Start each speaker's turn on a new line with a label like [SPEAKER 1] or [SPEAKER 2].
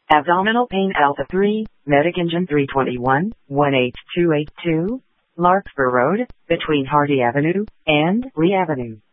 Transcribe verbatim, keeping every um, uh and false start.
[SPEAKER 1] Abdominal pain Alpha three, Medic Engine three twenty-one, one eight two eight two, Larkspur Road, between Hardy Avenue and Lee Avenue.